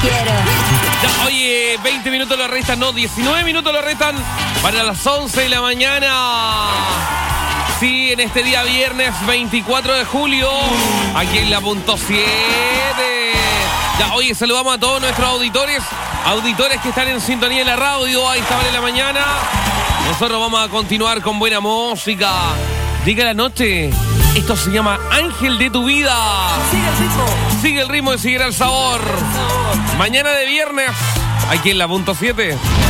quiero. Ya, oye, 20 minutos lo restan, no, 19 minutos lo restan para las 11 de la mañana. Sí, en este día viernes 24 de julio, aquí en la punto 7. Ya, oye, saludamos a todos nuestros auditores que están en sintonía en la radio a esta hora de la mañana. Nosotros vamos a continuar con buena música. Llega la noche. Esto se llama Ángel de tu vida. Sigue el ritmo. Sigue el ritmo y sigue el sabor. Mañana de viernes, aquí en la punto 7.